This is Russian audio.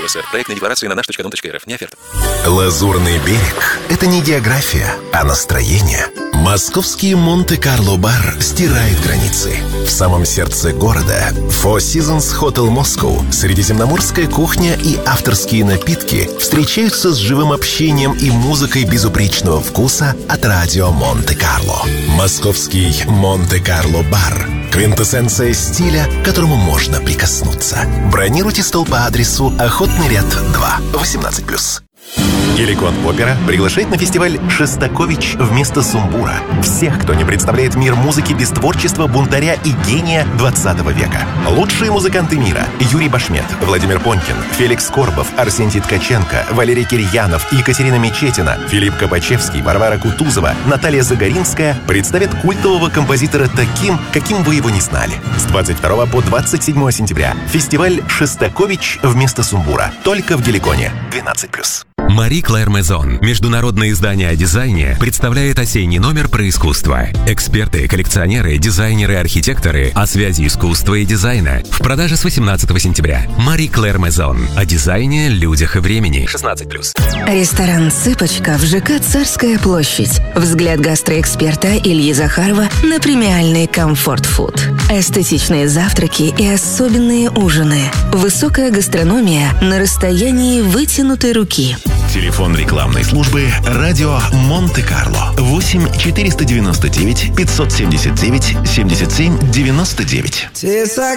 СССР. Проектная декларация на наш.дом.рф. Не оферта. Лазурный берег – это не география, а настроение. Московский Монте-Карло-бар стирает границы. В самом сердце города Four Seasons Hotel Moscow средиземноморская кухня и авторские напитки встречаются с живым общением и музыкой безупречного вкуса от радио Монте-Карло. Московский Монте-Карло-бар – квинтэссенция стиля, к которому можно прикоснуться. Бронируйте стол по адресу Охотный ряд 2, 18+. Геликон Опера приглашает на фестиваль «Шостакович вместо сумбура» всех, кто не представляет мир музыки без творчества бунтаря и гения 20 века. Лучшие музыканты мира – Юрий Башмет, Владимир Понкин, Феликс Корбов, Арсентий Ткаченко, Валерий Кирьянов, Екатерина Мечетина, Филипп Копачевский, Варвара Кутузова, Наталья Загоринская представят культового композитора таким, каким вы его не знали. С 22 по 27 сентября фестиваль «Шостакович вместо сумбура» только в Геликоне 12+. Мари Клэр Мезон, международное издание о дизайне, представляет осенний номер про искусство. Эксперты, коллекционеры, дизайнеры, архитекторы о связи искусства и дизайна. В продаже с 18 сентября. Мари Клэр Мезон. О дизайне, людях и времени. 16+. Ресторан «Цыпочка» в ЖК «Царская площадь». Взгляд гастроэксперта Ильи Захарова на премиальный комфорт-фуд. Эстетичные завтраки и особенные ужины. Высокая гастрономия на расстоянии вытянутой руки. Телефон рекламной службы «Радио Монте-Карло» 8 499 579 77 99.